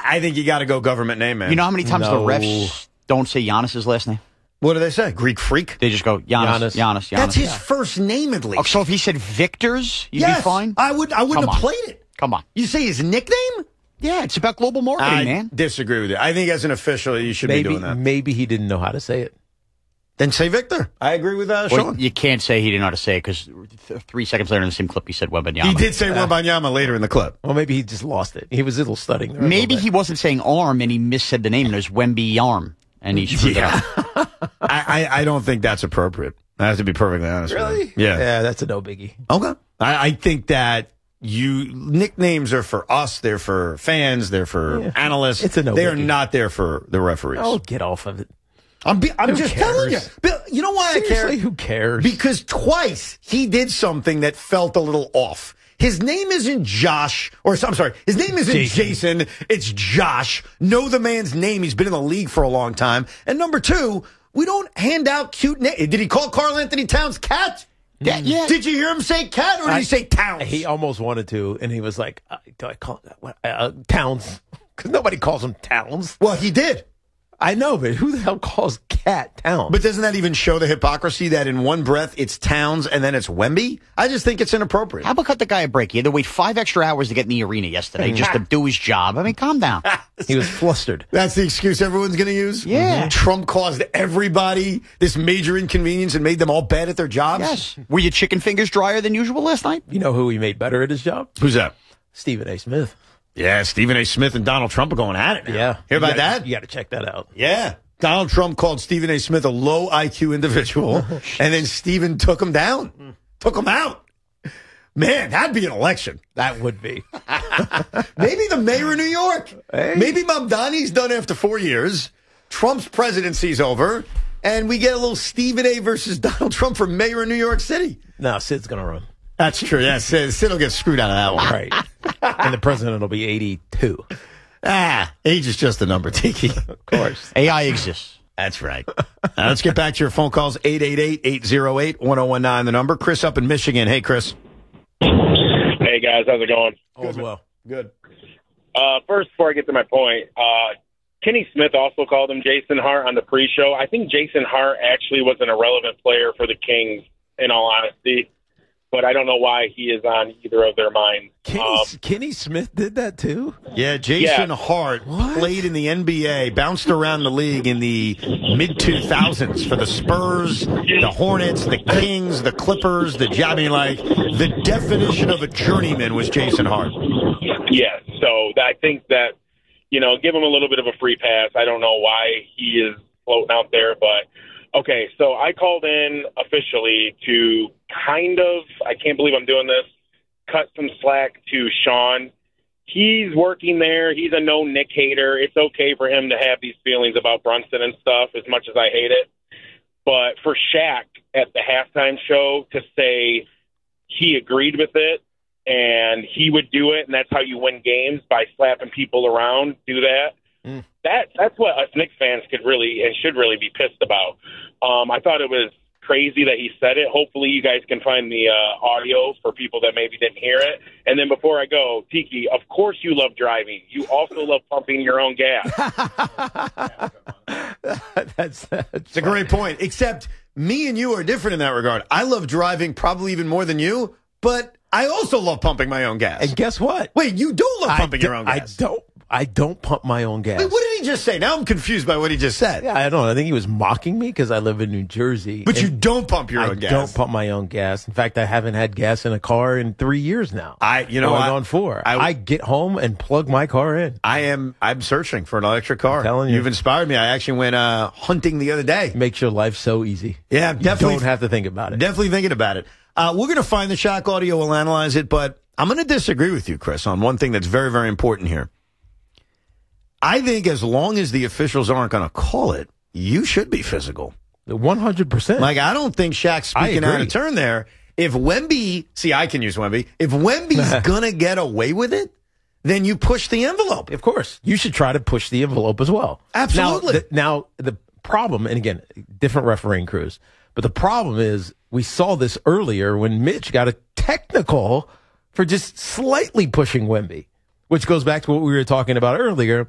I think you got to go government name, man. You know how many times the refs don't say Giannis's last name? What do they say? Greek freak? They just go, Giannis. That's his first name, at least. Oh, so if he said Victor's, you'd be fine? I wouldn't have played it. Come on. You say his nickname? Yeah, it's about global marketing, man. I disagree with you. I think as an official, you should be doing that. Maybe he didn't know how to say it. Then say Victor. I agree with Sean. Well, you can't say he didn't know how to say it because 3 seconds later in the same clip he said Wembanyama. He did say Wembanyama later in the clip. Well, maybe he just lost it. He was a little studying there. Maybe he wasn't saying arm and he missaid the name and there's Wemby Arm and he screwed it up. I don't think that's appropriate. I have to be perfectly honest with you. Really? Yeah. Yeah, that's a no biggie. Okay. I think that nicknames are for us. They're for fans. They're for analysts. It's a no They are biggie. not there for the referees. Oh, get off of it. I'm just telling you. Bill, you know why Seriously, I care? who cares? Because twice he did something that felt a little off. His name isn't Josh, or I'm sorry, his name isn't Jason. It's Josh. Know the man's name. He's been in the league for a long time. And number two, we don't hand out cute names. Did he call Karl Anthony Towns Cat? Yeah. Did you hear him say Cat, or did he say Towns? He almost wanted to, and he was like, do I call it Towns? Because nobody calls him Towns. Well, he did. I know, but who the hell calls Cat Towns? But doesn't that even show the hypocrisy that in one breath it's Towns and then it's Wemby? I just think it's inappropriate. How about cut the guy a break? He had to wait 5 extra hours to get in the arena yesterday just to do his job. I mean, calm down. He was flustered. That's the excuse everyone's going to use? Yeah. Trump caused everybody this major inconvenience and made them all bad at their jobs? Yes. Were your chicken fingers drier than usual last night? You know who he made better at his job? Who's that? Stephen A. Smith. Yeah, Stephen A. Smith and Donald Trump are going at it now. Yeah. Hear about that? You got to check that out. Yeah. Donald Trump called Stephen A. Smith a low IQ individual, and then Stephen took him down, took him out. Man, that'd be an election. That would be. Maybe the mayor of New York. Hey. Maybe Mamdani's done after 4 years. Trump's presidency's over, and we get a little Stephen A. versus Donald Trump for mayor of New York City. No, Sid's going to run. That's true. Yeah, Sid will get screwed out of that one. Right. And the president will be 82. Age is just a number, Tiki. Of course. AI exists. That's right. Let's get back to your phone calls. 888-808-1019, the number. Chris up in Michigan. Hey, Chris. Hey, guys. How's it going? All's well. Good. First, before I get to my point, Kenny Smith also called him Jason Hart on the pre-show. I think Jason Hart actually was an irrelevant player for the Kings, in all honesty. But I don't know why he is on either of their minds. Kenny Smith did that too? Yeah, Jason Hart played in the NBA, bounced around the league in the mid-2000s for the Spurs, the Hornets, the Kings, the Clippers, the the definition of a journeyman was Jason Hart. Yes, so I think that, give him a little bit of a free pass. I don't know why he is floating out there, but okay, so I called in officially to I can't believe I'm doing this, cut some slack to Sean. He's working there. He's a no Nick hater. It's okay for him to have these feelings about Brunson and stuff, as much as I hate it. But for Shaq at the halftime show to say he agreed with it and he would do it, and that's how you win games, by slapping people around, do that. That's what us Knicks fans could really and should really be pissed about. I thought it was crazy that he said it. Hopefully you guys can find the audio for people that maybe didn't hear it. And then before I go, Tiki, of course you love driving. You also love pumping your own gas. That's a great point. Except me and you are different in that regard. I love driving probably even more than you, but I also love pumping my own gas. And guess what? Wait, you do love pumping your own gas? I don't pump my own gas. Wait, what did he just say? Now I'm confused by what he just said. Yeah, I don't know. I think he was mocking me because I live in New Jersey. But you don't pump your own gas. I don't pump my own gas. In fact, I haven't had gas in a car in 3 years now. Going on 4. I get home and plug my car in. I'm searching for an electric car. I'm telling you. You've inspired me. I actually went hunting the other day. Makes your life so easy. Yeah, definitely. You don't have to think about it. Definitely thinking about it. We're going to find the Shaq audio. We'll analyze it. But I'm going to disagree with you, Chris, on one thing that's very, very important here. I think as long as the officials aren't going to call it, you should be physical. 100%. Like, I don't think Shaq's speaking out of turn there. If Wemby, I can use Wemby. If Wemby's going to get away with it, then you push the envelope. Of course. You should try to push the envelope as well. Absolutely. Now, the problem, and again, different refereeing crews, but the problem is we saw this earlier when Mitch got a technical for just slightly pushing Wemby, which goes back to what we were talking about earlier.